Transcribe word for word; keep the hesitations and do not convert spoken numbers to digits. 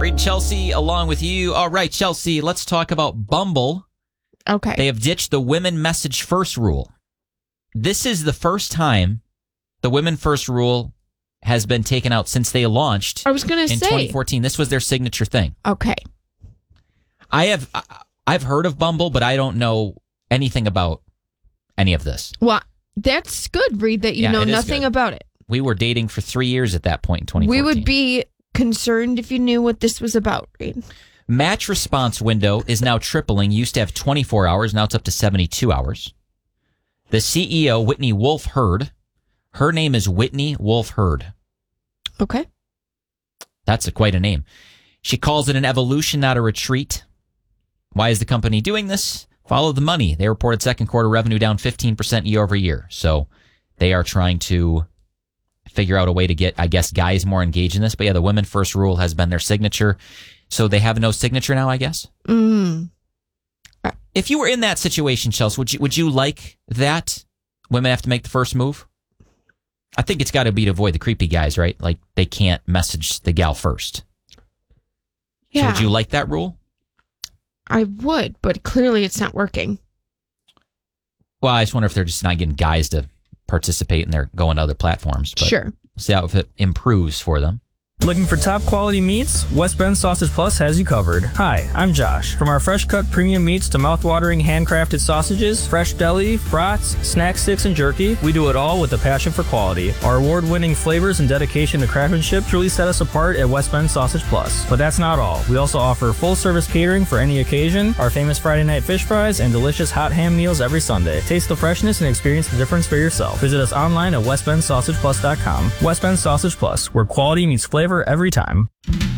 Reed Chelsea along with you. All right, Chelsea, let's talk about Bumble. Okay. They have ditched the women message first rule. This is the first time the women first rule has been taken out since they launched. I was going to in say twenty fourteen. This was their signature thing. Okay. I have I've heard of Bumble, but I don't know anything about any of this. Well, that's good, Reed, that you Yeah, know it is nothing good. about it. We were dating for three years at that point in twenty fourteen. We would be concerned if you knew what this was about, Reed. Match response window is now tripling. Used to have twenty-four hours. Now it's up to seventy-two hours. The C E O, Whitney Wolfe Herd, her name is Whitney Wolfe Herd. Okay. That's a, quite a name. She calls it an evolution, not a retreat. Why is the company doing this? Follow the money. They reported second quarter revenue down fifteen percent year over year. So they are trying to figure out a way to get, I guess, guys more engaged in this. But yeah, the women first rule has been their signature. So they have no signature now, I guess. Mm. If you were in that situation, Chelsea, would you would you like that? Women have to make the first move? I think it's got to be to avoid the creepy guys, right? Like they can't message the gal first. Yeah. So would you like that rule? I would, but clearly it's not working. Well, I just wonder if they're just not getting guys to participate and they're going to other platforms. But Sure. See how if it improves for them. Looking for top quality meats? West Bend Sausage Plus has you covered. Hi, I'm Josh. From our fresh cut premium meats to mouth-watering handcrafted sausages, fresh deli, brats, snack sticks, and jerky, we do it all with a passion for quality. Our award-winning flavors and dedication to craftsmanship truly set us apart at West Bend Sausage Plus. But that's not all. We also offer full-service catering for any occasion, our famous Friday night fish fries, and delicious hot ham meals every Sunday. Taste the freshness and experience the difference for yourself. Visit us online at west bend sausage plus dot com. West Bend Sausage Plus, where quality meets flavor every time.